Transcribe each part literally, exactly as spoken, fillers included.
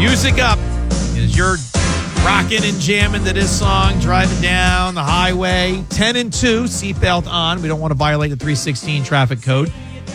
Music up as you're rocking and jamming to this song, driving down the highway. ten and two, seatbelt on. We don't want to violate the three sixteen traffic code.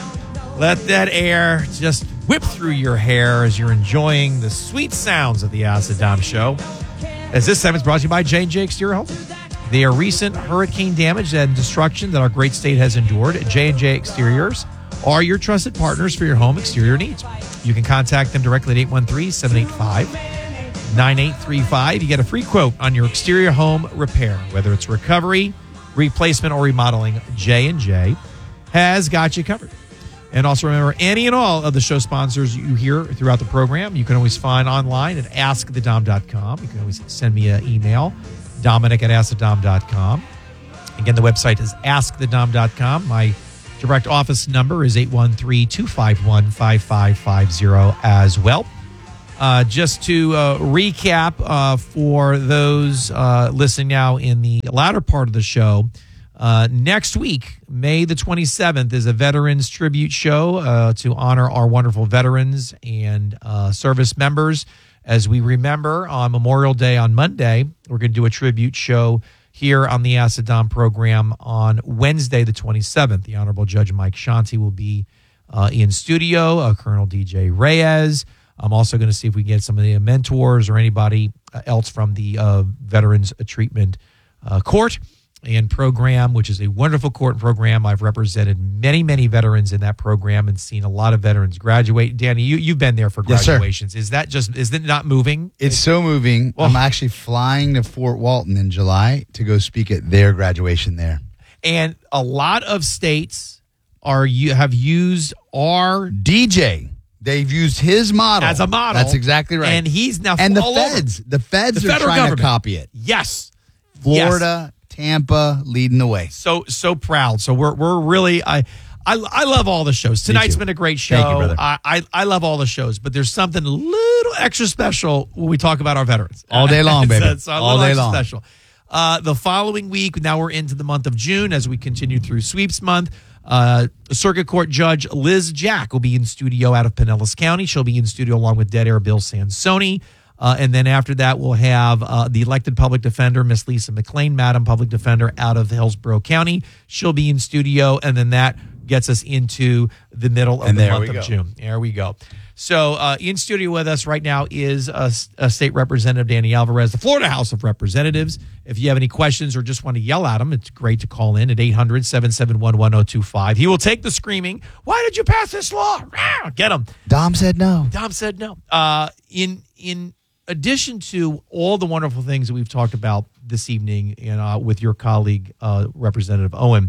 Let that air just whip through your hair as you're enjoying the sweet sounds of the Acid Dom Show. As this segment is brought to you by J and J Exterior Home. The recent hurricane damage and destruction that our great state has endured, J and J Exteriors are your trusted partners for your home exterior needs. You can contact them directly at eight one three, seven eight five, nine eight three five. You get a free quote on your exterior home repair, whether it's recovery, replacement, or remodeling. J and J has got you covered. And also remember, any and all of the show sponsors you hear throughout the program, you can always find online at ask the dom dot com. You can always send me an email, Dominic at ask the dom dot com. Again, the website is ask the dom dot com. My direct office number is eight one three, two five one, five five five zero as well. Uh, just to uh, recap uh, for those uh, listening now in the latter part of the show, uh, next week, May the twenty-seventh, is a Veterans Tribute Show uh, to honor our wonderful veterans and uh, service members. As we remember on Memorial Day on Monday, we're going to do a tribute show here on the Acid Dom program on Wednesday the twenty-seventh. The Honorable Judge Mike Shanti will be uh, in studio, uh, Colonel D J Reyes. I'm also going to see if we can get some of the mentors or anybody else from the uh, Veterans Treatment uh, Court and program, which is a wonderful court and program. I've represented many, many veterans in that program and seen a lot of veterans graduate. Danny, you, you've been there for graduations. Yes, is that just, is it not moving? It's so moving. Well, I'm actually flying to Fort Walton in July to go speak at their graduation there. And a lot of states are you have used our D J. They've used his model as a model. That's exactly right. And he's now and the all feds, over. the feds the are trying government. to copy it. Yes, Florida, yes. Tampa, leading the way. So so proud. So we're we're really I I, I love all the shows. Tonight's been a great show. Thank you, brother. I, I I love all the shows, but there's something a little extra special when we talk about our veterans all day long, baby. It's, it's all day long. Special. Uh, the following week, now we're into the month of June as we continue through Sweeps Month. Uh, Circuit Court Judge Liz Jack will be in studio out of Pinellas County. She'll be in studio along with Dead Air Bill Sansoni. Uh, and then after that, we'll have uh, the elected public defender, Miss Lisa McLean, Madam Public Defender out of Hillsborough County. She'll be in studio, and then that gets us into the middle of and the month of go. June. There we go. So uh, in studio with us right now is a, a State Representative Danny Alvarez, the Florida House of Representatives. If you have any questions or just want to yell at him, it's great to call in at eight hundred, seven seven one, one oh two five. He will take the screaming, why did you pass this law? Get him. Dom said no. Dom said no. Uh, in in addition to all the wonderful things that we've talked about this evening and uh, with your colleague, uh, Representative Owen,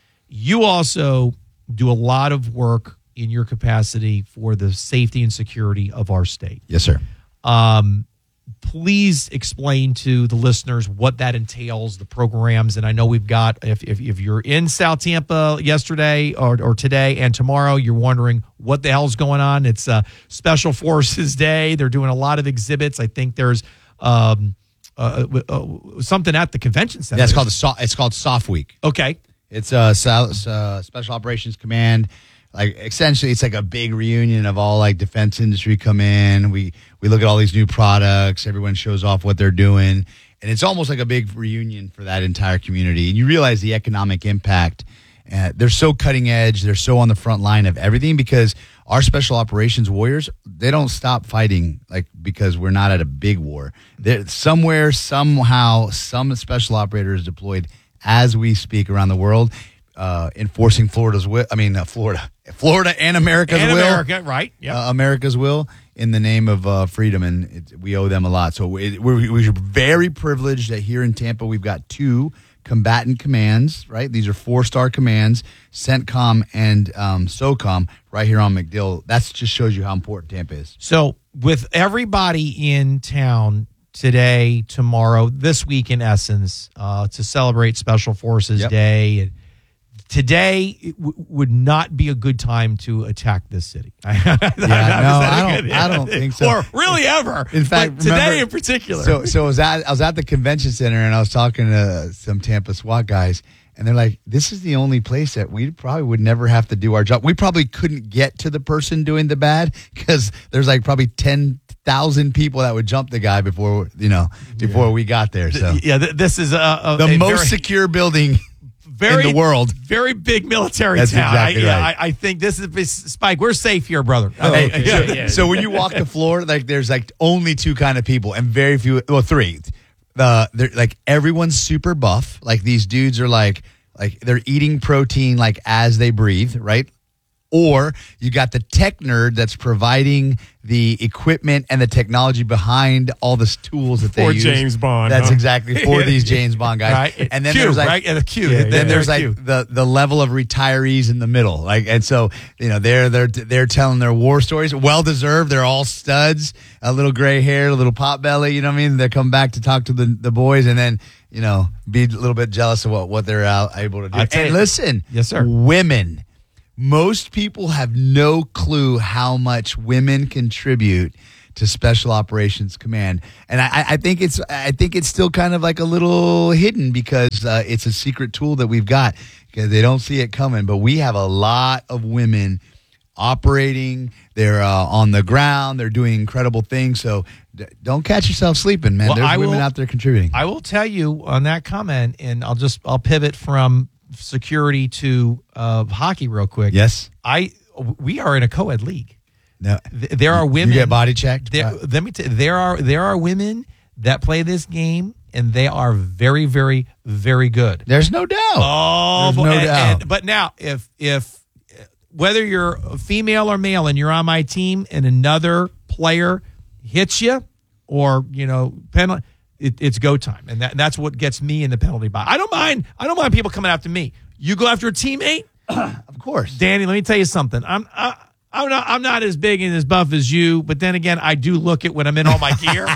you also do a lot of work in your capacity for the safety and security of our state. Yes, sir. Um, please explain to the listeners what that entails, the programs. And I know we've got, if if, if you're in South Tampa yesterday or, or today and tomorrow, you're wondering what the hell's going on. It's uh, Special Forces Day. They're doing a lot of exhibits. I think there's um, uh, uh, something at the convention center. Yeah, it's called, the so- it's called Soft Week. Okay. It's a uh, uh, Special Operations Command. Like essentially, it's like a big reunion of all like defense industry come in. We we look at all these new products. Everyone shows off what they're doing, and it's almost like a big reunion for that entire community. And you realize the economic impact. Uh, they're so cutting edge. They're so on the front line of everything because our special operations warriors, they don't stop fighting like because we're not at a big war. They're somewhere, somehow, some special operators deployed as we speak around the world. Uh, enforcing Florida's will. I mean, uh, Florida, Florida, and America's and will. America, right? Yeah, uh, America's will in the name of uh, freedom, and it, we owe them a lot. So it, we're, we're very privileged that here in Tampa we've got two combatant commands. Right, these are four-star commands, CENTCOM and um, SOCOM, right here on MacDill. That just shows you how important Tampa is. So with everybody in town today, tomorrow, this week, in essence, uh, to celebrate Special Forces Yep. Day. And today it w- would not be a good time to attack this city. yeah, no, I don't. I don't think so. Or really ever. In fact, but today remember, in particular. So, so I was at I was at the convention center and I was talking to some Tampa SWAT guys, and they're like, "This is the only place that we probably would never have to do our job. We probably couldn't get to the person doing the bad because there's like probably ten thousand people that would jump the guy before you know before yeah. we got there. So yeah, th- this is a, a the a most very, secure building very, in the world. Very big military That's town. Exactly I, right. yeah, I, I think this is Spike. We're safe here, brother. Oh, hey, okay. yeah, so, yeah. so when you walk the floor, like there's like only two kind of people, and very few. Well, three. The they're like everyone's super buff. Like these dudes are like like they're eating protein like as they breathe, right? Or you got the tech nerd that's providing the equipment and the technology behind all the tools that they for use. James Bond. That's huh? exactly for these James Bond guys. Right. And then Q, there's like right? And the Q. Yeah, then then there's there's like the, the level of retirees in the middle, like, and so you know they're they're they're telling their war stories, well deserved. They're all studs, a little gray hair, a little pot belly. You know what I mean? They come back to talk to the, the boys, and then you know be a little bit jealous of what what they're out, able to do. I tell And you- listen, Yes, sir. women. Most people have no clue how much women contribute to Special Operations Command, and I, I think it's I think it's still kind of like a little hidden because uh, it's a secret tool that we've got because they don't see it coming. But we have a lot of women operating. They're uh, on the ground. They're doing incredible things. So d- don't catch yourself sleeping, man. Well, There's I women will- out there contributing. I will tell you on that comment, and I'll just I'll pivot from security to uh, hockey real quick. Yes. I we are in a co-ed league. No. Th- There are women. You get body checked. There, Uh, let me tell you, there are there are women that play this game, and they are very, very, very good. There's no doubt. Oh, There's boy. no And- doubt. and- but now, if if whether you're female or male, and you're on my team, and another player hits you, or you know, penalty, it, it's go time, and that, that's what gets me in the penalty box. I don't mind. I don't mind people coming after me. You go after a teammate, Of course. Danny. Let me tell you something. I'm. I, I'm not. I'm not as big and as buff as you, but then again, I do look at when I'm in all my gear.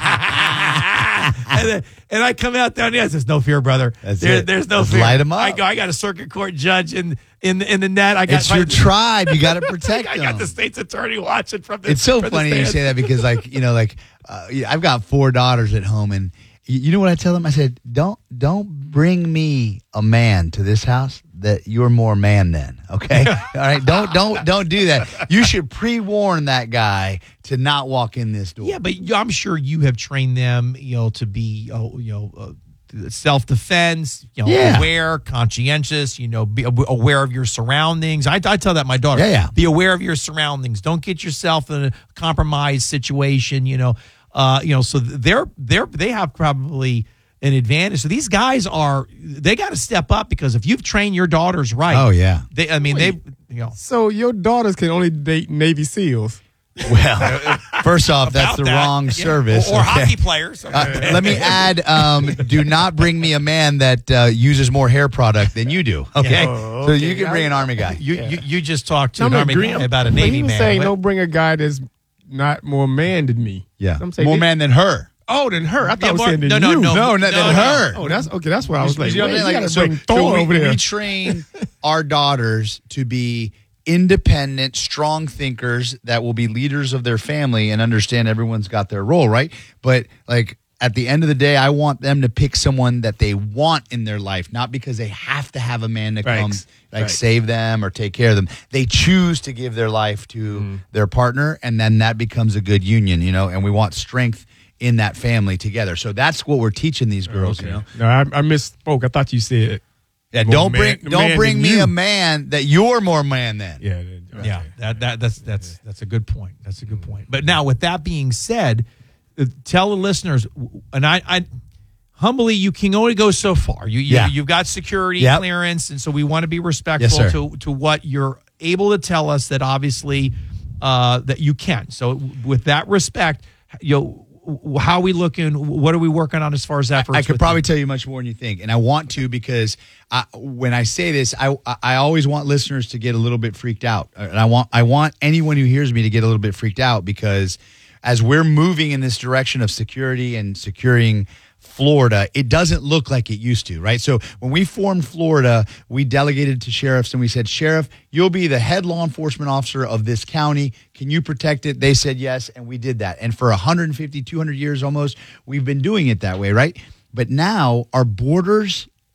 And, then, and I come out down there. There's no fear, brother. That's There- it. There's no Just fear. light 'em up. I go. I got a circuit court judge in in the, in the net. I got It's my, your tribe. You got to protect I them. got the state's attorney watching from the. It's so from the funny you stands. say that because, like, you know, like uh, yeah, I've got four daughters at home, and y- you know what I tell them? I said, "Don't, don't bring me a man to this house that you're more man than." Okay, all right. Don't, don't, don't do that. You should pre-warn that guy to not walk in this door. Yeah, but you- I'm sure you have trained them, you know, to be, uh, you know, uh, self-defense, you know, Yeah. aware, conscientious, you know, be aware of your surroundings. I, I tell that my daughter. Yeah, yeah. Be aware of your surroundings. Don't get yourself in a compromised situation, you know. Uh, you know, so they're they're they have probably an advantage. So these guys are they got to step up because if you've trained your daughters right, Oh, yeah. they I mean they you know So your daughters can only date Navy SEALs. Well, first off, that's about the that. wong Yeah. service. or, or okay? hockey players. Uh, let me add, um, do not bring me a man that uh, uses more hair product than you do. Okay, Oh, so okay. you can bring an army guy. You, you you just talked to I'm an army agreeing- guy about a but Navy he was man. saying What- don't bring a guy that's not more man than me. Yeah, I'm saying more they- man than her. Oh, than her. I thought Yeah, I was more- saying than no, no, you. no, No, not than her. Oh, that's okay. That's what I was like. You know what wait, I'm saying? you Like, gotta so- bring so Thor we, over there. we train our daughters to be independent, strong thinkers that will be leaders of their family and understand everyone's got their role, right? But like at the end of the day, I want them to pick someone that they want in their life, not because they have to have a man to come Thanks. like Right. save them or take care of them. They choose to give their life to Mm. their partner, and then that becomes a good union, you know, and we want strength in that family together. So that's what we're teaching these girls, Okay. you know. No, I, I misspoke. I thought you said. Yeah, more don't man- bring the don't man bring than me you. a man that you're more man than. Yeah. okay. Yeah, that, that that's that's that's a good point. That's a good point. But now, with that being said, uh, tell the listeners, and I, I humbly, you can only go so far. You, you Yeah. you've got security Yep. clearance, and so we want to be respectful Yes, sir. to to what you're able to tell us. That obviously uh, that you can. So, with that respect, you know, how are we looking? What are we working on as far as efforts? I could with probably you? tell you much more than you think, and I want to because I, when I say this, I I always want listeners to get a little bit freaked out, and I want I want anyone who hears me to get a little bit freaked out because as we're moving in this direction of security and securing Florida, it doesn't look like it used to, right? So when we formed Florida, we delegated to sheriffs and we said, Sheriff, you'll be the head law enforcement officer of this county. Can you protect it? They said yes, and we did that. And for one hundred fifty, two hundred years almost, we've been doing it that way, right? But now our borders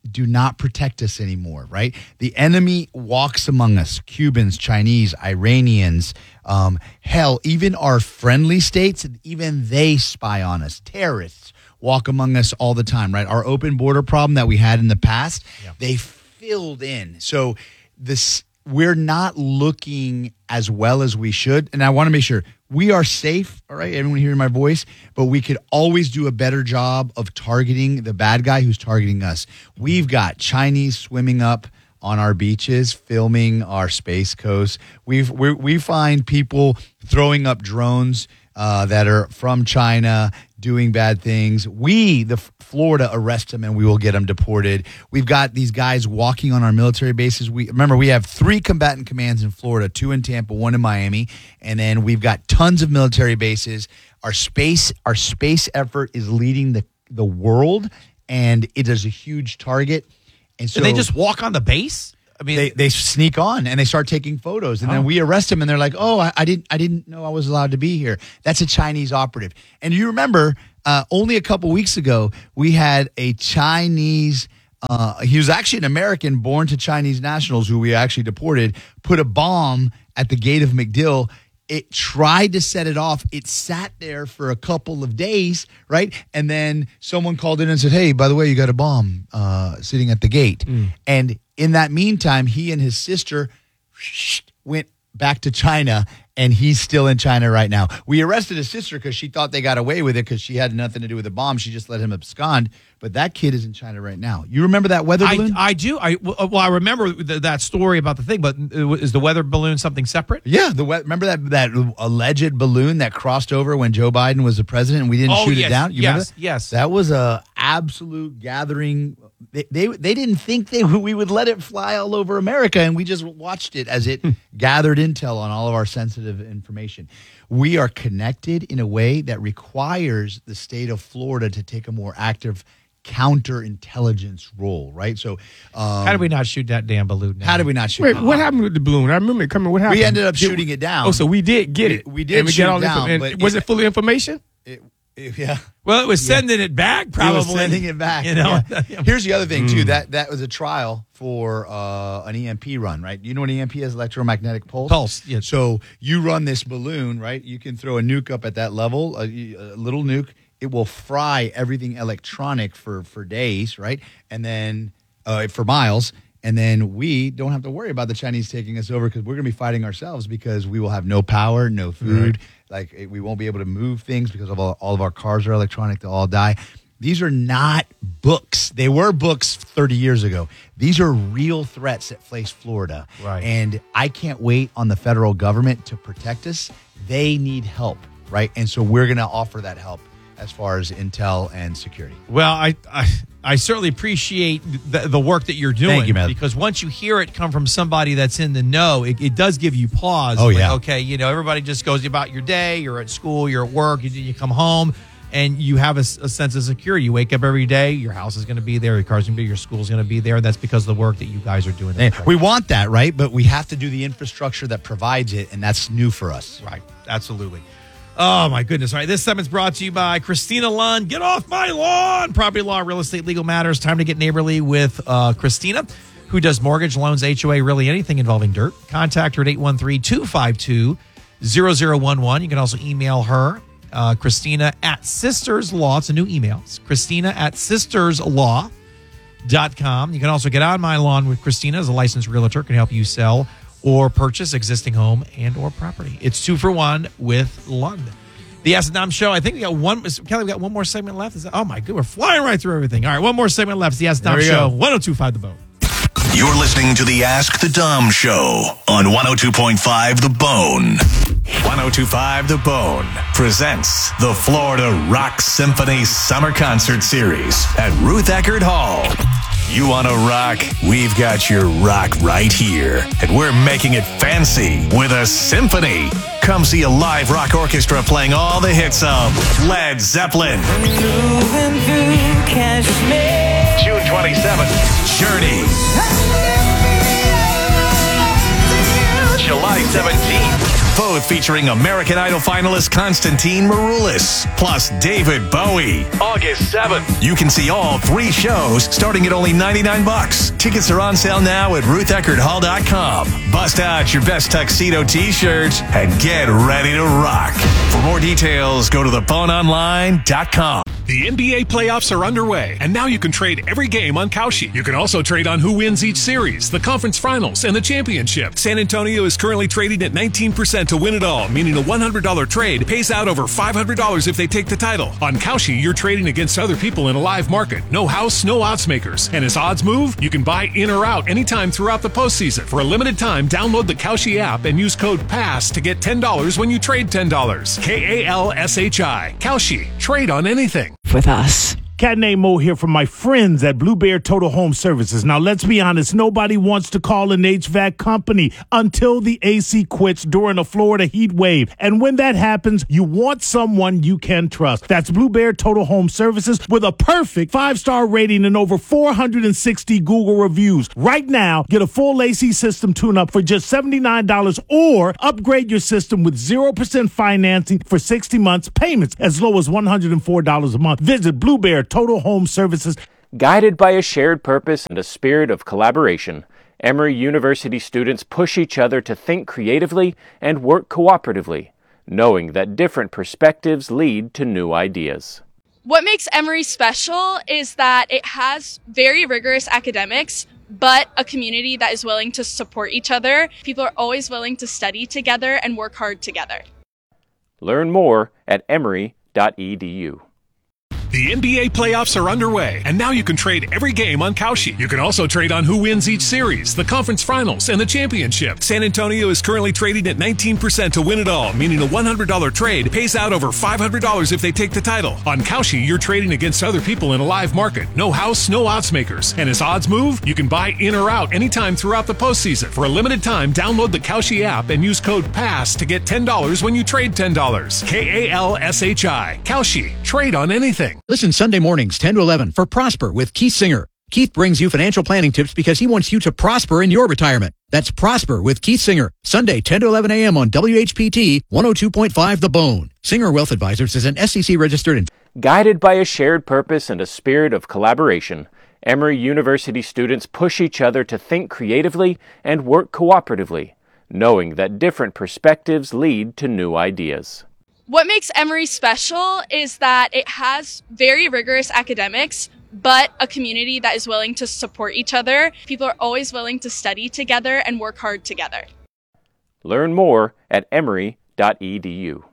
do not protect us anymore, right? The enemy walks among us, Cubans, Chinese, Iranians, um, hell, even our friendly states, even they spy on us. Terrorists walk among us all the time, right? Our open border problem that we had in the past, Yeah. they filled in. So this we're not looking as well as we should. And I want to make sure we are safe, all right, everyone hearing my voice, but we could always do a better job of targeting the bad guy who's targeting us. We've got Chinese swimming up on our beaches, filming our space coast. We've, we we find people throwing up drones uh, that are from China, doing bad things. We, the Florida, arrest them and we will get them deported. We've got these guys walking on our military bases. We remember we have three combatant commands in Florida, two in Tampa, one in Miami, and then we've got tons of military bases. Our space, our space effort is leading the the world, and it is a huge target. And so Do they just walk on the base? I mean, they they sneak on and they start taking photos, and Oh. then we arrest them, and they're like, "Oh, I, I didn't I didn't know I was allowed to be here." That's a Chinese operative. And you remember, uh, only a couple weeks ago, we had a Chinese. Uh, he was actually an American born to Chinese nationals who we actually deported. Put a bomb at the gate of MacDill. It tried to set it off. It sat there for a couple of days, right? And then someone called in and said, "Hey, by the way, you got a bomb uh, sitting at the gate." And in that meantime, he and his sister went back to China, and he's still in China right now. We arrested his sister because she thought they got away with it because she had nothing to do with the bomb. She just let him abscond. But that kid is in China right now. You remember that weather I, balloon? I do. I well, I remember th- that story about the thing, but is the weather balloon something separate? Yeah, the we- remember that that alleged balloon that crossed over when Joe Biden was the president and we didn't Oh, shoot yes, it down? You remember yes, that? yes. That was a absolute gathering. They, they they didn't think they we would let it fly all over America, and we just watched it as it gathered intel on all of our sensitive information. We are connected in a way that requires the state of Florida to take a more active counterintelligence role, right? So, um, How did we not shoot that damn balloon? Now? how did we not shoot? Wait, it? what happened with the balloon? I remember it coming. What happened? We ended up Did- shooting it down. Oh, so we did get We- it. we did And we shoot got all it the down, info- and but was it- it full of information? It- it- yeah. Well, it was sending it back, He probably was sending it back. You know, yeah. Here's the other thing too. That that was a trial for uh, an E M P run, right? You know what an E M P is? Electromagnetic pulse. Pulse, yes. So you run this balloon, right? You can throw a nuke up at that level, a, a little nuke. It will fry everything electronic for for days, right? And then uh, for miles. And then we don't have to worry about the Chinese taking us over because we're going to be fighting ourselves because we will have no power, no food. Like eh, we won't be able to move things because of all, all of our cars are electronic. They'll all die. These are not books. They were books thirty years ago. These are real threats that face Florida. Right. And I can't wait on the federal government to protect us. They need help, right? And so we're going to offer that help as far as intel and security. Well, I, I I certainly appreciate the, the work that you're doing. Thank you, man. Because once you hear it come from somebody that's in the know, it, it does give you pause. Oh, Like, yeah. okay, you know, everybody just goes about your day. You're at school. You're at work. You, you come home, and you have a, s- a sense of security. You wake up every day. Your house is going to be there. Your car's going to be. Your school's going to be there. And that's because of the work that you guys are doing. And we want that, right? But we have to do the infrastructure that provides it, and that's new for us. Right. Absolutely. Oh, my goodness. All right. This segment's brought to you by Christina Lund. Get off my lawn. Property law, real estate, legal matters. Time to get neighborly with uh, Christina, who does mortgage, loans, H O A, really anything involving dirt. Contact her at eight one three, two five two, zero zero one one. You can also email her, uh, Christina at Sisters Law. It's a new email. It's Christina at sisters law dot com. You can also get on my lawn with Christina as a licensed realtor, can help you sell or purchase existing home and or property. It's two for one with Lund. The Acid Dom Show. I think we got one. Kelly, we got one more segment left. Is that, oh my god, we're flying right through everything. All right, one more segment left. It's the Acid Dom There we Show. go. one oh two point five The Bone. You're listening to the Ask the Dom Show on one oh two point five The Bone. one oh two point five The Bone presents the Florida Rock Symphony Summer Concert Series at Ruth Eckerd Hall. You want to rock? We've got your rock right here. And we're making it fancy with a symphony. Come see a live rock orchestra playing all the hits of Led Zeppelin. Moving through Kashmir. June twenty-seventh, Journey. July seventeenth, both featuring American Idol finalist Constantine Maroulis, plus David Bowie. August seventh. You can see all three shows starting at only ninety-nine bucks. Tickets are on sale now at ruth eckerd hall dot com. Bust out your best tuxedo t-shirts and get ready to rock. For more details, go to the bone online dot com. The N B A playoffs are underway, and now you can trade every game on Kalshi. You can also trade on who wins each series, the conference finals, and the championship. San Antonio is currently trading at nineteen percent to win it all, meaning a one hundred dollars trade pays out over five hundred dollars if they take the title. On Kalshi, you're trading against other people in a live market. No house, no odds makers. And as odds move, you can buy in or out anytime throughout the postseason. For a limited time, download the Kalshi app and use code PASS to get ten dollars when you trade ten dollars. K A L S H I. Kalshi. Trade on anything. With us. Cat named Mo here from my friends at Blue Bear Total Home Services. Now, let's be honest. Nobody wants to call an H V A C company until the A C quits during a Florida heat wave. And when that happens, you want someone you can trust. That's Blue Bear Total Home Services with a perfect five-star rating and over four hundred sixty Google reviews. Right now, get a full A C system tune-up for just seventy-nine dollars or upgrade your system with zero percent financing for sixty months, payments as low as one hundred four dollars a month. Visit Blue Bear Total Home Services. Guided by a shared purpose and a spirit of collaboration, Emory University students push each other to think creatively and work cooperatively, knowing that different perspectives lead to new ideas. What makes Emory special is that it has very rigorous academics, but a community that is willing to support each other. People are always willing to study together and work hard together. Learn more at emory dot e d u. The N B A playoffs are underway, and now you can trade every game on Kalshi. You can also trade on who wins each series, the conference finals, and the championship. San Antonio is currently trading at nineteen percent to win it all, meaning a one hundred dollars trade pays out over five hundred dollars if they take the title. On Kalshi, you're trading against other people in a live market. No house, no odds makers. And as odds move, you can buy in or out anytime throughout the postseason. For a limited time, download the Kalshi app and use code PASS to get ten dollars when you trade ten dollars. K A L S H I. Kalshi. Trade on anything. Listen Sunday mornings, ten to eleven, for Prosper with Keith Singer. Keith brings you financial planning tips because he wants you to prosper in your retirement. That's Prosper with Keith Singer, Sunday, ten to eleven a.m. on W H P T one oh two point five The Bone. Singer Wealth Advisors is an S E C registered and Guided by a shared purpose and a spirit of collaboration, Emory University students push each other to think creatively and work cooperatively, knowing that different perspectives lead to new ideas. What makes Emory special is that it has very rigorous academics, but a community that is willing to support each other. People are always willing to study together and work hard together. Learn more at emory dot e d u.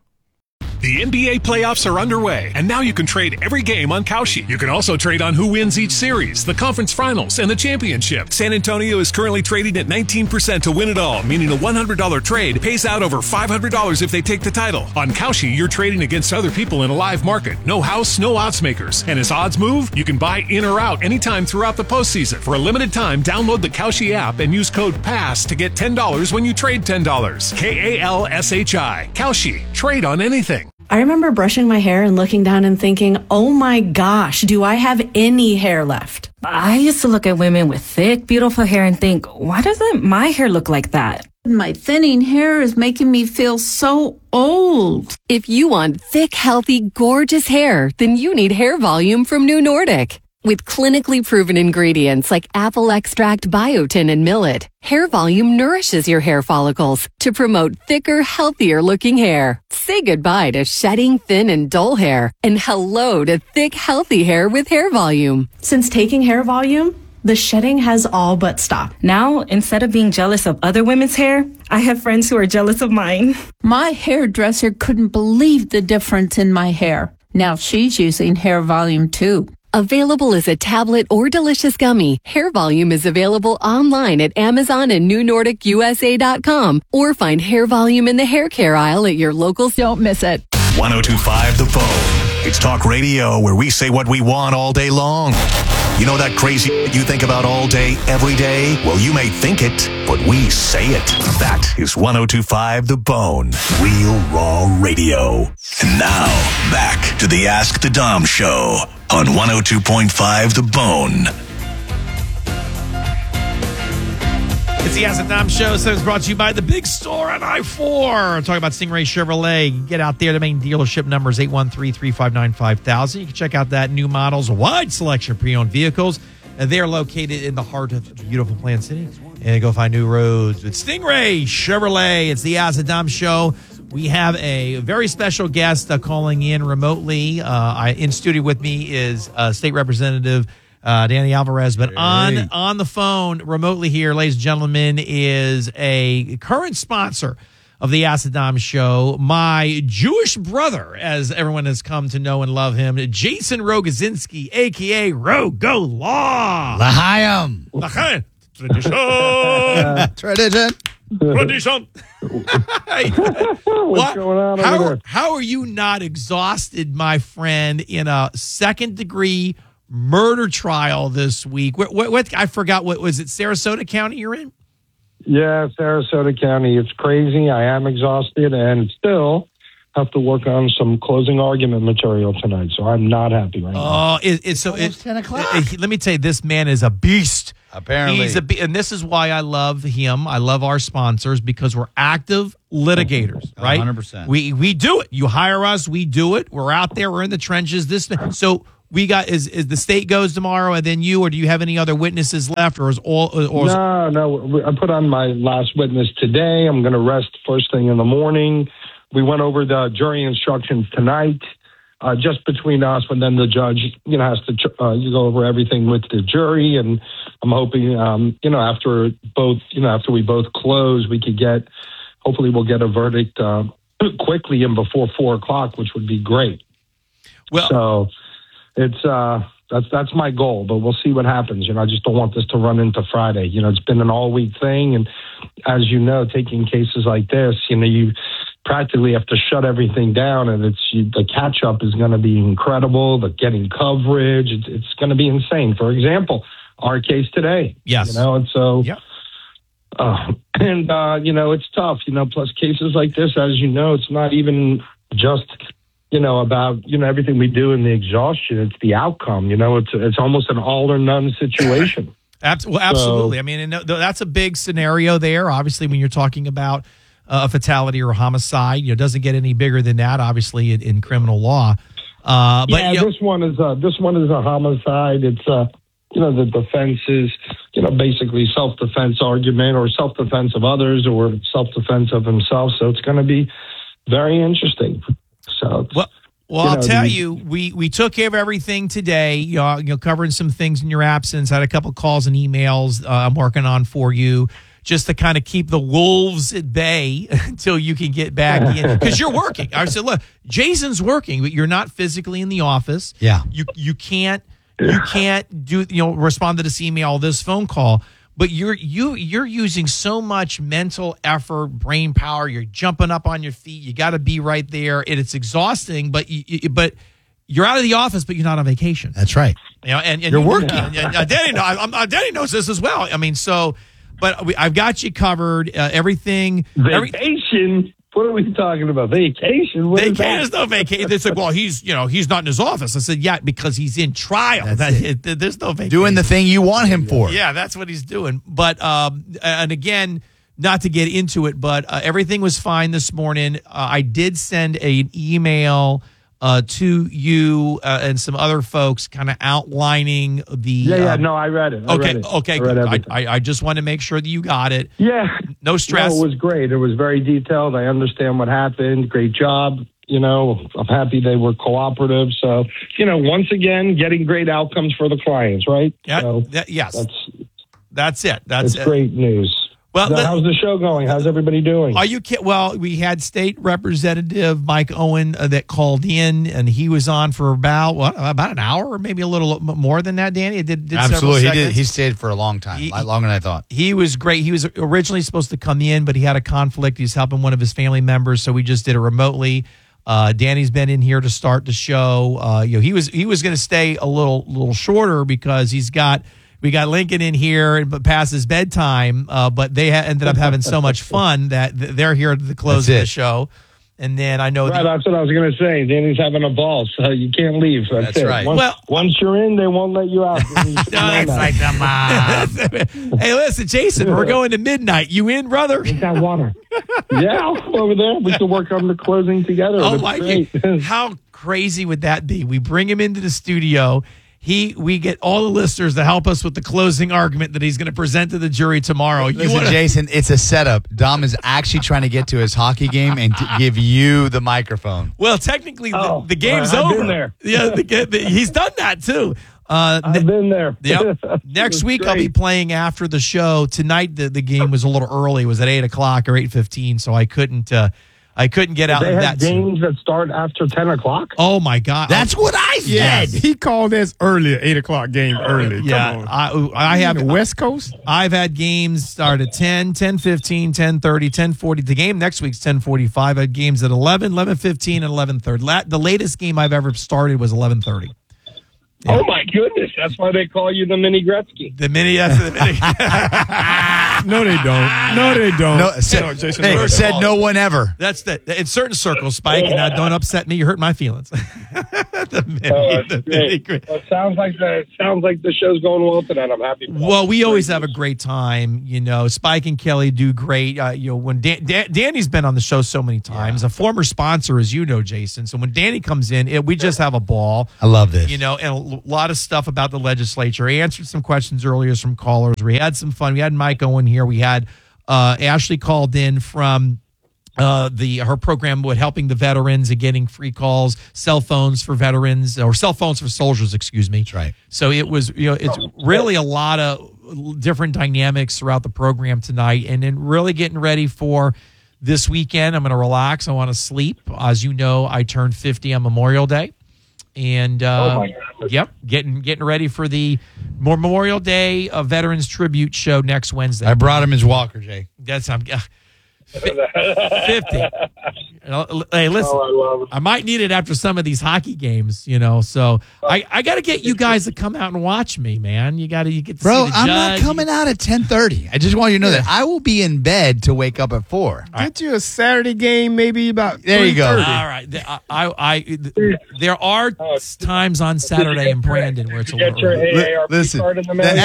The N B A playoffs are underway, and now you can trade every game on Kalshi. You can also trade on who wins each series, the conference finals, and the championship. San Antonio is currently trading at nineteen percent to win it all, meaning a one hundred dollars trade pays out over five hundred dollars if they take the title. On Kalshi, you're trading against other people in a live market. No house, no odds makers. And as odds move, you can buy in or out anytime throughout the postseason. For a limited time, download the Kalshi app and use code PASS to get ten dollars when you trade ten dollars. K A L S H I. Kalshi. Trade on anything. I remember brushing my hair and looking down and thinking, oh my gosh, do I have any hair left? I used to look at women with thick, beautiful hair and think, why doesn't my hair look like that? My thinning hair is making me feel so old. If you want thick, healthy, gorgeous hair, then you need Hair Volume from New Nordic. With clinically proven ingredients like apple extract, biotin, and millet, Hair Volume nourishes your hair follicles to promote thicker, healthier looking hair. Say goodbye to shedding, thin, and dull hair, and hello to thick, healthy hair with Hair Volume. Since taking Hair Volume, the shedding has all but stopped. Now, instead of being jealous of other women's hair, I have friends who are jealous of mine. My hairdresser couldn't believe the difference in my hair. Now she's using Hair Volume too. Available as a tablet or delicious gummy, Hair Volume is available online at Amazon and new nordic u s a dot com, or find Hair Volume in the hair care aisle at your local. Don't miss it. one oh two point five The Bone. It's talk radio where we say what we want all day long. You know that crazy you think about all day, every day? Well, you may think it, but we say it. That is one oh two point five The Bone. Real raw radio. And now, back to the Ask the Dom show on one oh two point five The Bone. It's the Ask the Dom Show. So it's brought to you by the big store on I four. I'm talking about Stingray Chevrolet. Get out there. The main dealership number is eight one three, three five nine, five thousand. You can check out that new models, a wide selection of pre-owned vehicles. And they are located in the heart of beautiful Plant City. And go find new roads with Stingray Chevrolet. It's the Ask the Dom Show. We have a very special guest uh, calling in remotely. Uh, I, in studio with me is uh, State Representative uh, Danny Alvarez. But Hey. on on the phone remotely here, ladies and gentlemen, is a current sponsor of the Ask the Dom Show, my Jewish brother, as everyone has come to know and love him, Jason Rogozinski, a k a. Rogo Law. L'chaim. L'chaim. Tradition. Tradition. Tradition. Hey, What's what- going on how, over there? how are you not exhausted, my friend, in a second degree murder trial this week? What, what, what I forgot, what was it, Sarasota County you're in? Yeah, Sarasota County. It's crazy. I am exhausted and still have to work on some closing argument material tonight. So I'm not happy right now. Oh, it, it's so it, ten o'clock. Let me tell you, this man is a beast. Apparently. He's a be- and this is why I love him. I love our sponsors because we're active litigators, right? one hundred percent. We we do it. You hire us, we do it. We're out there. We're in the trenches. This so we got is is the state goes tomorrow, and then you, or do you have any other witnesses left, or is all? Or is, No, no. I put on my last witness today. I'm going to rest first thing in the morning. We went over the jury instructions tonight, uh, just between us, and then the judge, you know, has to uh, you go over everything with the jury. And I'm hoping, um, you know, after both, you know, after we both close, we could get, hopefully, we'll get a verdict uh, quickly and before four o'clock, which would be great. Well, so it's uh, that's that's my goal, but we'll see what happens. You know, I just don't want this to run into Friday. You know, it's been an all week thing, and as you know, taking cases like this, you know, you practically have to shut everything down, and it's you, the catch up is going to be incredible. The getting coverage, it's, it's going to be insane. For example, our case today. Yes. You know, and so. Yeah. Uh, and uh, you know, it's tough. You know, plus cases like this, as you know, it's not even just. You know, about, you know, everything we do in the exhaustion, it's the outcome, you know, it's it's almost an all or none situation. Abs- well, absolutely. I mean, and th- that's a big scenario there. Obviously, when you're talking about uh, a fatality or a homicide, you know, it doesn't get any bigger than that, obviously, in, in criminal law. Uh, but, yeah, you know, this one is a, this one is a homicide. It's uh, you know, the defense is, you know, basically self-defense argument or self-defense of others or self-defense of himself. So it's going to be very interesting. So, well, well you I'll know, tell the- you, we, we took care of everything today. You know, you know, covering some things in your absence. Had a couple calls and emails uh, I'm working on for you, just to kind of keep the wolves at bay until you can get back in, because you're working. I said, look, Jason's working, but you're not physically in the office. Yeah. You you can't you can't do you know respond to this email, this phone call. But you're you you're using so much mental effort, brain power. You're jumping up on your feet. You got to be right there, and it's exhausting. But you, you, but you're out of the office, but you're not on vacation. That's right. You know, and, and You're you- working. And, and, uh, Danny, know, I'm, uh, Danny knows this as well. I mean, so, but we, I've got you covered. Uh, everything. Every, Vacation? What are we talking about? Vacation? What is vacation that? is no vacation. They said, well, he's you know he's not in his office. I said, yeah, because he's in trial. That, it. it, there's no vacation. Doing the thing you want him for. Yeah, that's what he's doing. But um, and again, not to get into it, but uh, everything was fine this morning. Uh, I did send an email uh, to you uh, and some other folks, kind of outlining the. Yeah, yeah, um, no, I read it. I okay, read it. okay, I read good. I, everything. I, I just want to make sure that you got it. Yeah. No stress. No, it was great. It was very detailed. I understand what happened. Great job. You know, I'm happy they were cooperative. So, you know, once again, getting great outcomes for the clients, right? Yeah. So that- yes. That's, That's it. That's that's it. great news. Well, Now, let- how's the show going? How's everybody doing? Are you kidding? Well, we had State Representative Mike Owen uh, that called in, and he was on for about what about an hour or maybe a little m- more than that. Danny, it did, did Absolutely. He several did. segments. He stayed for a long time, He- a lot longer than I thought. He was great. He was originally supposed to come in, but he had a conflict. He's helping one of his family members, so we just did it remotely. Uh, Danny's been in here to start the show. Uh, you know, he was he was going to stay a little little shorter because he's got we got Lincoln in here but past his bedtime. Uh, but they ha- ended up having so much fun that th- they're here at the close That's of the it. show. And then I know Right, the, that's what I was going to say. Danny's having a ball, so you can't leave. That's, That's it. right. Once, Well- once you're in, they won't let you out. No, it's like the mob. Hey, listen, Jason, we're going to midnight. You in, brother? Drink that water. Yeah, I'll come over there. We can work on the closing together. Oh That's my great. God. How crazy would that be? We bring him into the studio. He, we get all the listeners to help us with the closing argument that he's going to present to the jury tomorrow. You Listen, wanna- Jason, it's a setup. Dom is actually trying to get to his hockey game and to give you the microphone. Well, technically, Oh, the, the game's I've over. been there. Yeah, the, ga- the, he's done that too. Uh, I've been there. Yep. Next It's week I'll be great. playing after the show. Tonight the, the game was a little early. It was at eight o'clock or eight fifteen, so I couldn't uh, I couldn't get out They of have that. soon. games that start after ten o'clock. Oh my God, That's what I said. Yes. He called this earlier, eight o'clock game early. Come yeah. on. I I have the West Coast. I've had games start at ten, ten fifteen, ten thirty, ten forty. The game next week's ten forty-five. I had games at eleven, eleven fifteen, and eleven thirty. La- the latest game I've ever started was eleven thirty. Oh my goodness! That's why they call you the mini Gretzky. The mini, that's the mini. No, they don't. No, they don't. No, said, No, Jason, hey, no, they said don't. no one ever. That's the in certain circles, Spike, and uh, don't upset me. You hurt my feelings. the mini, Oh, that's the great. mini- Well, it sounds like the it sounds like the show's going well tonight. I'm happy. Well, we always have a great time. You know, Spike and Kelly do great. Uh, you know, when Dan, Dan, Danny's been on the show so many times, a former sponsor, as you know, Jason. So when Danny comes in, it, we just have a ball. I love this. You know, and a l- lot of stuff about the legislature. He answered some questions earlier from callers. We had some fun. We had Mike Owen here. We had uh, Ashley called in from uh, the her program with helping the veterans and getting free calls, cell phones for veterans or cell phones for soldiers. Excuse me. That's right. So it was, you know, it's really a lot of different dynamics throughout the program tonight, and then really getting ready for this weekend. I'm going to relax. I want to sleep. As you know, I turned fifty on Memorial Day. And uh, Oh, my God. yep, getting getting ready for the more Memorial Day uh, Veterans Tribute Show next Wednesday. I brought him his walker, Jay. That's I'm uh, fifty. Uh, Hey, listen, Oh, I love it. I might need it after some of these hockey games, you know. So I, I got to get you guys to come out and watch me, man. You got to you get to Bro, see the I'm not judge. coming out at ten thirty. I just want you to know that I will be in bed to wake up at four. Get you a Saturday game, maybe about There you go. three All thirty. right, The- I, I, I, there are times on Saturday in Brandon where it's a Did you little get your early. A A R P Listen, card in the that-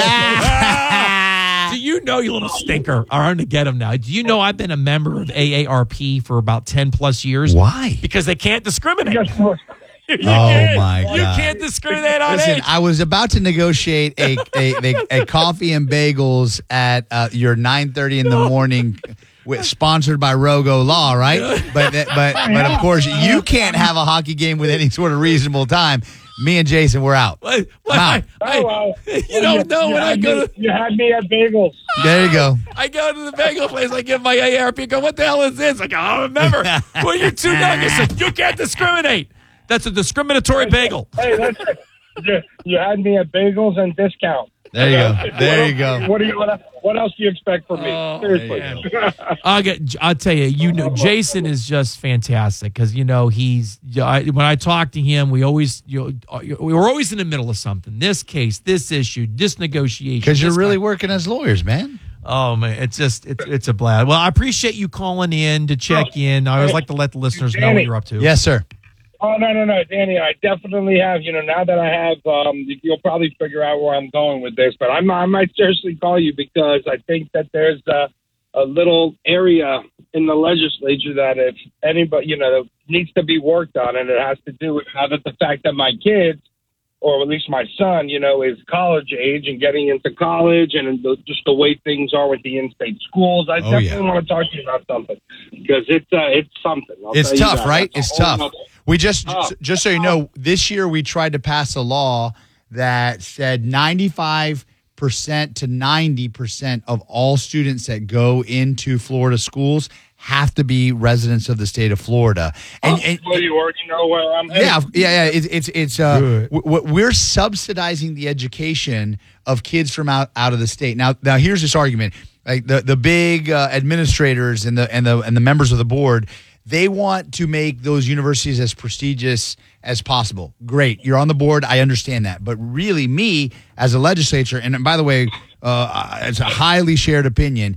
mail? Do you know, you little stinker? I'm going to get him now. Do you know I've been a member of A A R P for about ten plus years? Why? Because they can't discriminate. Guess what? You Oh, can't- my You God. can't discriminate on Listen, age. I was about to negotiate a a, a, a coffee and bagels at uh, your nine thirty in the morning, with, sponsored by Rogo Law, right? But but but of course you can't have a hockey game with any sort of reasonable time. Me and Jason, we're out. What- what- I'm out. I- Oh, well. you don't know you when I had go me- to You had me at bagels. There you go. I go to the bagel place. I give my A A R P. I go, what the hell is this? I go, I don't remember. Well, you're too young. You said you can't discriminate. That's a discriminatory bagel. Hey, listen. You, you had me at bagels and discount. There you go. There What you else- go. What do you? What, what else do you expect from me? Oh, Seriously. I'll get. I'll tell you. You know, Jason is just fantastic because you know he's. I, when I talk to him, we always you know, we were always in the middle of something. This case, this issue, this negotiation. Because you're this really con- working as lawyers, man. Oh man, it's just it's it's a blast. Well, I appreciate you calling in to check in. I always like to let the listeners know what you're up to. Yes, sir. Oh no no no, Danny! I definitely have. You know, now that I have, um, you'll probably figure out where I'm going with this. But I'm, I might seriously call you because I think that there's a, a little area in the legislature that if anybody, you know, needs to be worked on, and it has to do with how that the fact that my kids, or at least my son, you know, is college age and getting into college, and the, just the way things are with the in-state schools. I Oh, definitely yeah. want to talk to you about something because it's uh, it's something. I'll It's tell you tough, that. right? That's a It's whole tough. nother- We just, Oh. just so you know, this year we tried to pass a law that said ninety-five percent to ninety percent of all students that go into Florida schools have to be residents of the state of Florida. And, and Well, you already know where I'm headed. yeah, yeah, yeah. It's it's it's uh, w- w- we're subsidizing the education of kids from out, out of the state. Now, now here's this argument: like the the big uh, administrators and the and the and the members of the board, they want to make those universities as prestigious as possible. Great, you're on the board. I understand that, but really, me as a legislature, and by the way, uh, it's a highly shared opinion.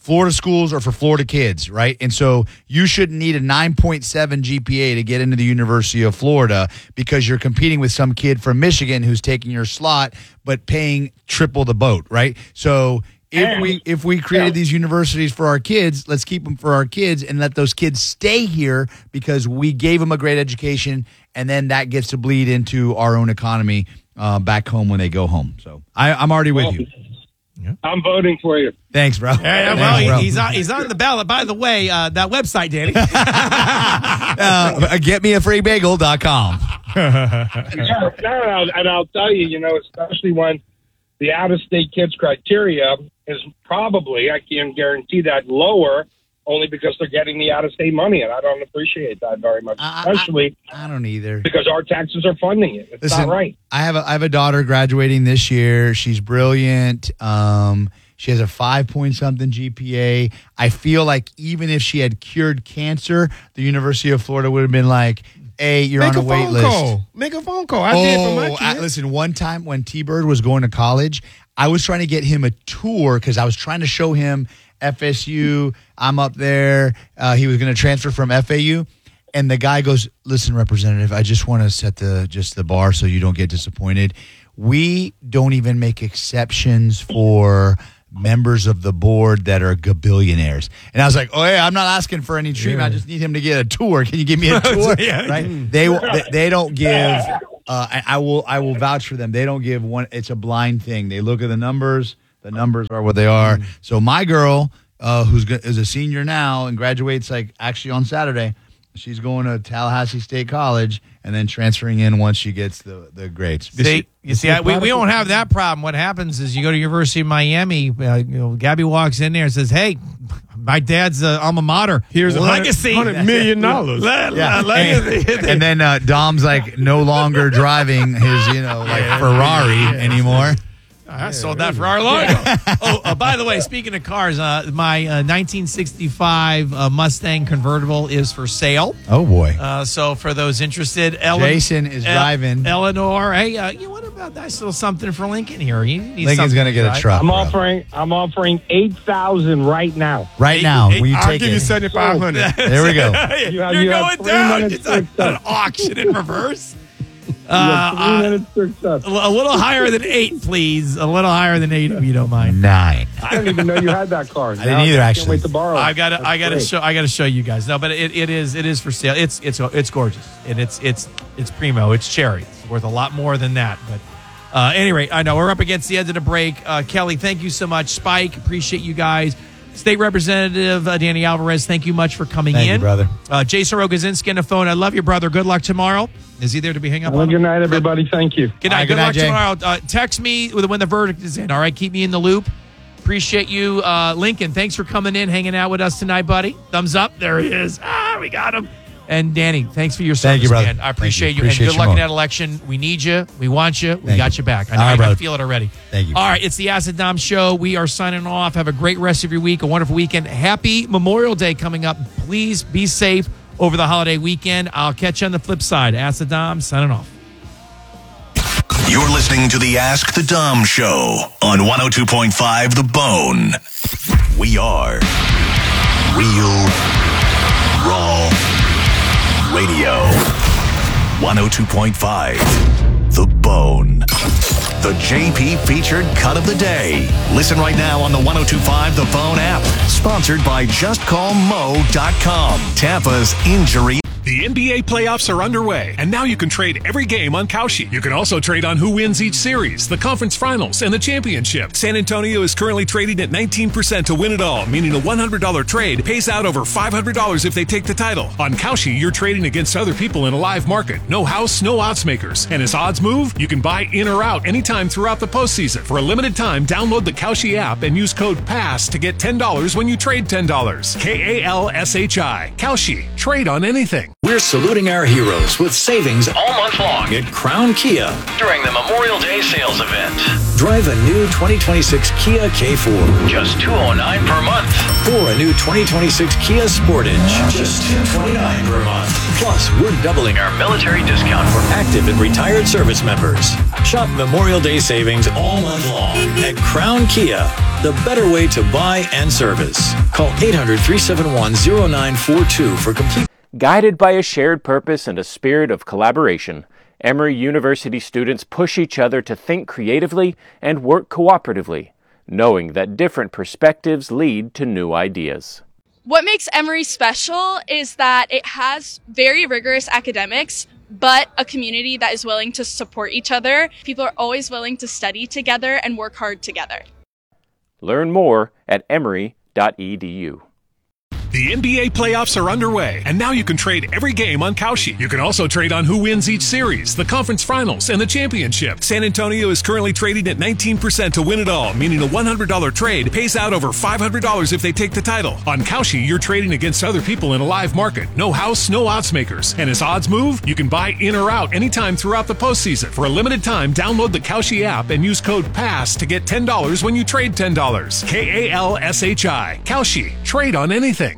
Florida schools are for Florida kids, right? And so you shouldn't need a nine point seven G P A to get into the University of Florida because you're competing with some kid from Michigan who's taking your slot but paying triple the boat, right? So if we if we created these universities for our kids, let's keep them for our kids and let those kids stay here because we gave them a great education, and then that gets to bleed into our own economy uh, back home when they go home. So I, I'm already with you. I'm voting for you. Thanks, bro. Yeah, yeah, well, Thanks, bro. he- he's on, he's on the ballot. By the way, uh, that website, Danny. uh, get me a free bagel dot com. Yeah, no, and I'll, and I'll tell you, you know, especially when the out-of-state kids criteria is probably, I can guarantee that, lower only because they're getting the out-of-state money, and I don't appreciate that very much, especially I don't either. because our taxes are funding it. It's Listen, not right. I have a I have a daughter graduating this year. She's brilliant. Um, she has a five point something G P A. I feel like even if she had cured cancer, the University of Florida would have been like, "Hey, you're Make on a, a wait phone list." call. Make a phone call. I did for my Oh, kid. I- listen, one time when T-Bird was going to college, I was trying to get him a tour because I was trying to show him F S U. I'm up there. Uh, he was going to transfer from F A U. And the guy goes, "Listen, Representative, I just want to set the just the bar so you don't get disappointed. We don't even make exceptions for members of the board that are gabillionaires." And I was like, "Oh, yeah, I'm not asking for any treatment. I just need him to get a tour. Can you give me a tour?" Yeah. Right? They they, they don't give. Uh, I, I will I will vouch for them. They don't give one. It's a blind thing. They look at the numbers. The numbers are what they are. So my girl, uh, who's go- is a senior now and graduates like actually on Saturday, she's going to Tallahassee State College and then transferring in once she gets the the grades. See, you see, I, we, we don't have that problem. What happens is you go to University of Miami, uh, you know, Gabby walks in there and says, "Hey, my dad's uh, alma mater. Here's a legacy, hundred, hundred million dollars. Le- le- Yeah. legacy." And, and then uh, Dom's like no longer driving his you know like Ferrari anymore. I sold that Ferrari long ago. Oh, uh, by the way, speaking of cars, uh, my uh, nineteen sixty-five uh, Mustang convertible is for sale. Oh boy! Uh, so for those interested, Ellen, Jason is El- driving. Eleanor, hey, uh, you what about that? Still something for Lincoln here. He needs Lincoln's something gonna get a drive. truck. I'm bro. offering I'm offering eight thousand right now. Right Eight- now. eight- Will you I'll take give you it? seventy five hundred. There we go. You have- You're you have going three down. minutes It's to a, accept. an auction in reverse. You have Uh, three uh, minutes to accept. a little higher than eight, please. A little higher than eight, if you don't mind. Nine. I didn't even know you had that car. I didn't either, Can't actually. wait to borrow. I it. got to, That's I got to great. show, I got to show you guys. No, but it, it is, it is for sale. It's, it's, it's gorgeous, and it's, it's, it's primo. It's cherry. It's worth a lot more than that. But uh, anyway, I know we're up against the end of the break. Uh, Kelly, thank you so much. Spike, appreciate you guys. State Representative uh, Danny Alvarez, thank you much for coming Thank in, you, brother. Uh, Jason Rogozinski on the phone. I love you, brother. Good luck tomorrow. Is he there to be hung up Have a on? good night, everybody. Thank you. Good All night. right, Good, good night, luck Jay. tomorrow. Uh, text me with- when the verdict is in. All right, keep me in the loop. Appreciate you, uh, Lincoln. Thanks for coming in, hanging out with us tonight, buddy. Thumbs up. There he is. Ah, we got him. And Danny, thanks for your service, Thank you, brother. man. I Thank appreciate you. you. Appreciate and good you luck in more. that election. We need you. We want you. We Thank got you. you back. I, All know, right, I brother. feel it already. Thank you. All right, it's the Acid Dom Show. We are signing off. Have a great rest of your week, a wonderful weekend. Happy Memorial Day coming up. Please be safe over the holiday weekend. I'll catch you on the flip side. Acid Dom signing off. You're listening to the Ask the Dom Show on one oh two point five The Bone. We are Real Raw Radio. one oh two point five The Bone. The J P featured cut of the day. Listen right now on the one oh two point five The Bone app. Sponsored by just call mo dot com. Tampa's injury. The N B A playoffs are underway, and now you can trade every game on Kalshi. You can also trade on who wins each series, the conference finals, and the championship. San Antonio is currently trading at nineteen percent to win it all, meaning a one hundred dollars trade pays out over five hundred dollars if they take the title. On Kalshi, you're trading against other people in a live market. No house, no odds makers. And as odds move, you can buy in or out anytime throughout the postseason. For a limited time, download the Kalshi app and use code PASS to get ten dollars when you trade ten dollars. K A L S H I. Kalshi. Trade on anything. We're saluting our heroes with savings all month long at Crown Kia during the Memorial Day sales event. Drive a new twenty twenty-six Kia K four, just two hundred nine dollars per month. Or a new twenty twenty-six Kia Sportage, just two hundred twenty-nine dollars per month. Plus, we're doubling our military discount for active and retired service members. Shop Memorial Day savings all month long at Crown Kia, the better way to buy and service. Call eight hundred, three seven one, zero nine four two for complete. Guided by a shared purpose and a spirit of collaboration, Emory University students push each other to think creatively and work cooperatively, knowing that different perspectives lead to new ideas. What makes Emory special is that it has very rigorous academics, but a community that is willing to support each other. People are always willing to study together and work hard together. Learn more at emory dot e d u. The N B A playoffs are underway, and now you can trade every game on Kalshi. You can also trade on who wins each series, the conference finals, and the championship. San Antonio is currently trading at nineteen percent to win it all, meaning a one hundred dollars trade pays out over five hundred dollars if they take the title. On Kalshi, you're trading against other people in a live market. No house, no odds makers. And as odds move, you can buy in or out anytime throughout the postseason. For a limited time, download the Kalshi app and use code PASS to get ten dollars when you trade ten dollars. K A L S H I. Kalshi. Trade on anything.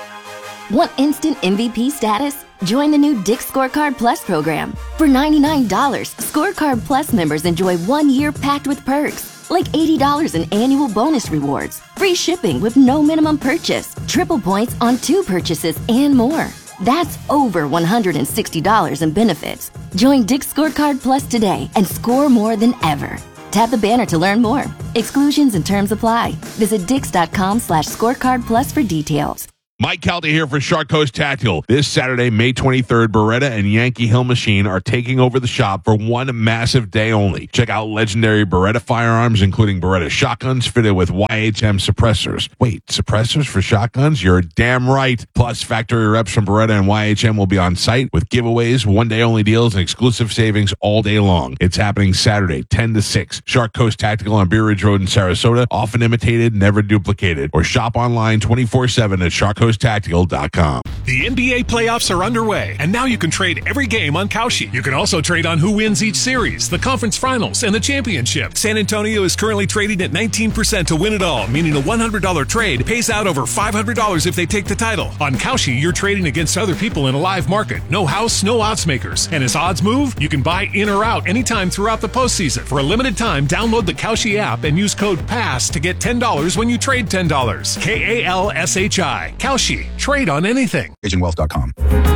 Want instant M V P status? Join the new Dick's Scorecard Plus program. For ninety-nine dollars, Scorecard Plus members enjoy one year packed with perks, like eighty dollars in annual bonus rewards, free shipping with no minimum purchase, triple points on two purchases, and more. That's over one hundred sixty dollars in benefits. Join Dick's Scorecard Plus today and score more than ever. Tap the banner to learn more. Exclusions and terms apply. Visit dix.com slash scorecard plus for details. Mike Calta here for Shark Coast Tactical. This Saturday, May twenty-third, Beretta and Yankee Hill Machine are taking over the shop for one massive day only. Check out legendary Beretta firearms, including Beretta shotguns fitted with Y H M suppressors. Wait, suppressors for shotguns? You're damn right. Plus, factory reps from Beretta and Y H M will be on site with giveaways, one-day only deals, and exclusive savings all day long. It's happening Saturday, ten to six. Shark Coast Tactical on Beer Ridge Road in Sarasota. Often imitated, never duplicated. Or shop online twenty-four seven at shark coast tactical dot com. The N B A playoffs are underway, and now you can trade every game on Kalshi. You can also trade on who wins each series, the conference finals, and the championship. San Antonio is currently trading at nineteen percent to win it all, meaning a one hundred dollars trade pays out over five hundred dollars if they take the title. On Kalshi, you're trading against other people in a live market. No house, no odds makers. And as odds move, you can buy in or out anytime throughout the postseason. For a limited time, download the Kalshi app and use code PASS to get ten dollars when you trade ten dollars. K A L S H I. Kalshi. Trade on anything. agent wealth dot com.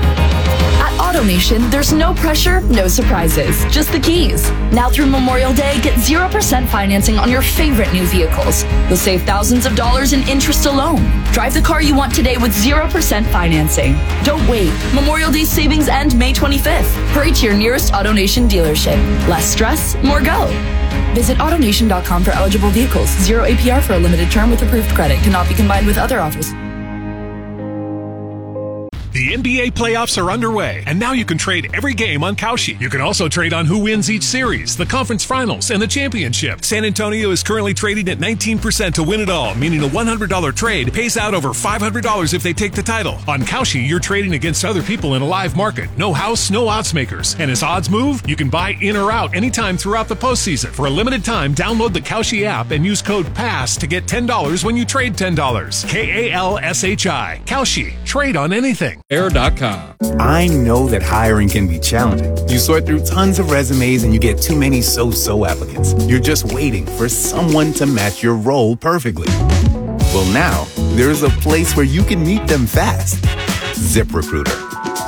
At AutoNation, there's no pressure, no surprises, just the keys. Now through Memorial Day, get zero percent financing on your favorite new vehicles. You'll save thousands of dollars in interest alone. Drive the car you want today with zero percent financing. Don't wait. Memorial Day savings end May twenty-fifth. Hurry to your nearest AutoNation dealership. Less stress, more go. Visit AutoNation dot com for eligible vehicles. Zero A P R for a limited term with approved credit. Cannot be combined with other offers. The N B A playoffs are underway, and now you can trade every game on Kalshi. You can also trade on who wins each series, the conference finals, and the championship. San Antonio is currently trading at nineteen percent to win it all, meaning a one hundred dollars trade pays out over five hundred dollars if they take the title. On Kalshi, you're trading against other people in a live market. No house, no odds makers. And as odds move, you can buy in or out anytime throughout the postseason. For a limited time, download the Kalshi app and use code PASS to get ten dollars when you trade ten dollars. K A L S H I. Kalshi. Trade on anything. air dot com. I know that hiring can be challenging. You sort through tons of resumes and you get too many so-so applicants. You're just waiting for someone to match your role perfectly. Well, now there's a place where you can meet them fast. ZipRecruiter.